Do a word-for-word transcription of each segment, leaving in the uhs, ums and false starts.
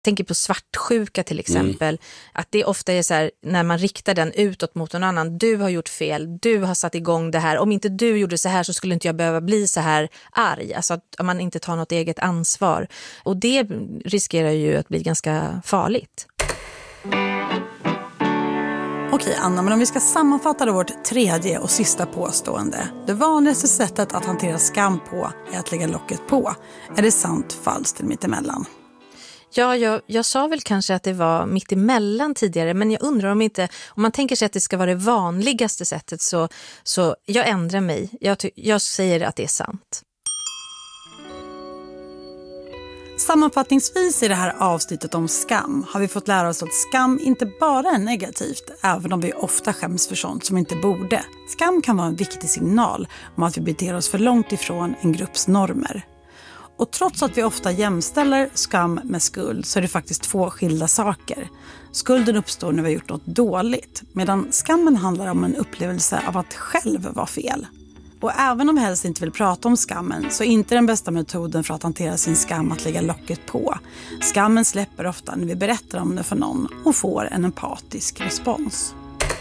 tänker på svartsjuka till exempel, mm. att det ofta är så här, när man riktar den utåt mot någon annan, du har gjort fel, du har satt igång det här, om inte du gjorde så här så skulle inte jag behöva bli så här arg, alltså att man inte tar något eget ansvar, och det riskerar ju att bli ganska farligt. Okej Anna, men om vi ska sammanfatta då vårt tredje och sista påstående. Det vanligaste sättet att hantera skam på är att lägga locket på. Är det sant, falskt eller mittemellan? Ja, jag, jag sa väl kanske att det var mitt emellan tidigare, men jag undrar om inte, om man tänker sig att det ska vara det vanligaste sättet, så, så jag ändrar mig. Jag, jag säger att det är sant. Sammanfattningsvis i det här avsnittet om skam har vi fått lära oss att skam inte bara är negativt, även om vi ofta skäms för sånt som inte borde. Skam kan vara en viktig signal om att vi beter oss för långt ifrån en grupps normer. Och trots att vi ofta jämställer skam med skuld så är det faktiskt två skilda saker. Skulden uppstår när vi har gjort något dåligt, medan skammen handlar om en upplevelse av att själv vara fel. Och även om vi helst inte vill prata om skammen så är inte den bästa metoden för att hantera sin skam att lägga locket på. Skammen släpper ofta när vi berättar om det för någon och får en empatisk respons.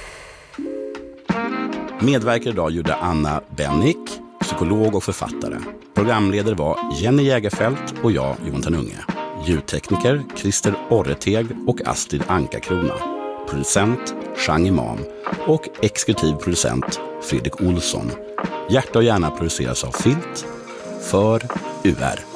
Medverkare idag gjorde Anna Bennick, psykolog och författare. Programledare var Jenny Jägerfält och jag, Johan Tanunge. Ljudtekniker Christer Orreteg och Astrid Anka-Krona. Producent Chang Imam och exekutiv producent Fredrik Olsson. Hjärta och hjärna produceras av Filt för U R.